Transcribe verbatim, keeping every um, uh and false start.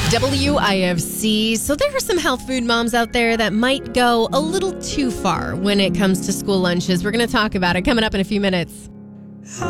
W I F C. So there are some health food moms out there that might go a little too far when it comes to school lunches. We're going to talk about it coming up in a few minutes.